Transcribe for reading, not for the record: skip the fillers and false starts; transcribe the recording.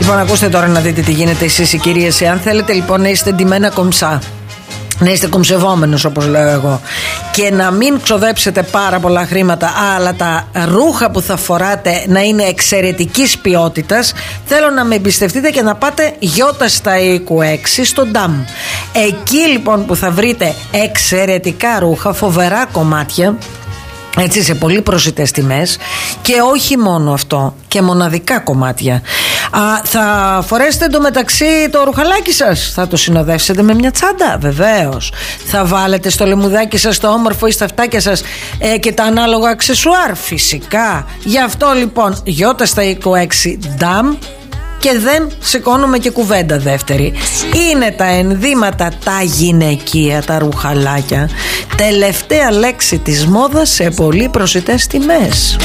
Λοιπόν, ακούστε τώρα να δείτε τι γίνεται εσείς οι κυρίες. Εάν θέλετε λοιπόν να είστε ντυμένα κομψά, να είστε κομψευόμενος όπως λέω εγώ, και να μην ξοδέψετε πάρα πολλά χρήματα, αλλά τα ρούχα που θα φοράτε να είναι εξαιρετικής ποιότητας, θέλω να με εμπιστευτείτε και να πάτε Γιώτα στα οίκου 6 στο Νταμ. Εκεί λοιπόν που θα βρείτε εξαιρετικά ρούχα, φοβερά κομμάτια, έτσι, σε πολύ προσιτές τιμές, και όχι μόνο αυτό, και μοναδικά κομμάτια. Θα φορέσετε εντωμεταξύ το ρουχαλάκι σας, θα το συνοδεύσετε με μια τσάντα, βεβαίως. Θα βάλετε στο λεμουδάκι σας το όμορφο ή στα αυτάκια σας και τα ανάλογα αξεσουάρ, φυσικά. Γι' αυτό λοιπόν Γιώτα στα 26 Νταμ, και δεν σηκώνουμε και κουβέντα δεύτερη. Είναι τα ενδύματα τα γυναικεία, τα ρουχαλάκια, τελευταία λέξη της μόδας σε πολύ προσιτές τιμές.